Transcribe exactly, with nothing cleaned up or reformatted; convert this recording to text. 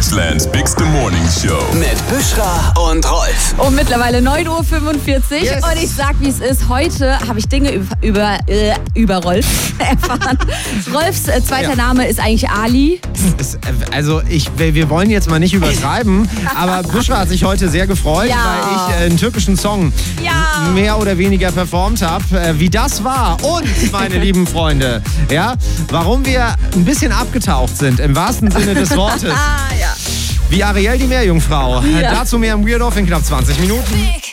Deutschlands bigste Morning Show. Mit Büschra und Rolf. Um mittlerweile neun Uhr fünfundvierzig. Yes. Und ich sag, wie es ist. Heute habe ich Dinge über, über, äh, über Rolf erfahren. Rolfs äh, zweiter Ja. Name ist eigentlich Ali. Es, also ich, wir wollen jetzt mal nicht übertreiben, aber Büschra hat sich heute sehr gefreut, Ja. weil ich äh, einen türkischen Song Ja. mehr oder weniger performt habe. Äh, wie das war und, meine lieben Freunde, ja, warum wir ein bisschen abgetaucht sind, im wahrsten Sinne des Wortes. Ah, ja. Wie Ariel die Meerjungfrau. Ja. Dazu mehr im Weird Off in knapp zwanzig Minuten. Big